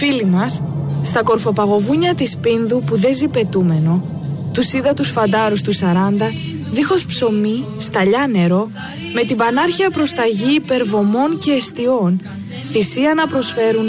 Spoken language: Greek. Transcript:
φίλοι μας, στα κορφοπαγοβούνια της Πίνδου που δεν ζει πετούμενο, τους είδα τους φαντάρους του 40, δίχως ψωμί, σταλιά νερό, με την πανάρχια προς τα γη υπερβομών και εστιών, θυσία να προσφέρουν